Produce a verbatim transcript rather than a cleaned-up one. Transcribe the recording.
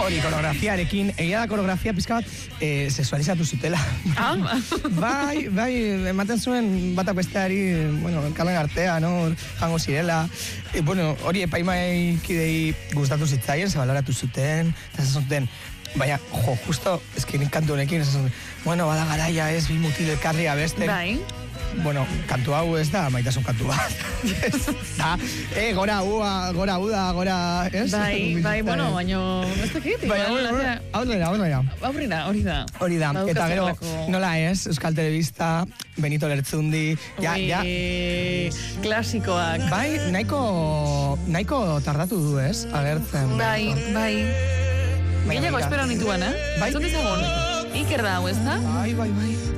hori koreografiarekin, egia da koreografia pizka bat eh, sexualizatu zutela. Ah? bai, bai, ematen zuen batak besteari, bueno, kalen artea, no, jango zirela. E, bueno, hori epaimaikidei gustatu zitzaien, zabaloratu zuten, eta zuten, baina, jo, justo, eskin kantu honekin, bueno, bada garaia ez, bi mutil elkarri abesten. Bai. Bueno, kantu hau ez da, maitasun kantu bat. da, eh, gora ua, gora uda, gora, ez? Bai, bai, bueno, baina, ez dakit. Baina, aurrera, aurrera. Aurrera, hori da. Hori da, Badaukazu eta gero, horrelako- nola ez, Euskal Telebista, Benito Lertzundi, ja, Ui, ja. Klasikoak. Bai, nahiko, nahiko tardatu du, ez, agertzen. Bai, bai. Baina, Gehiago begira. espero nituen, eh? Bai. Entzun dezagun. Iker da hau, ez da? Bai, bai, bai.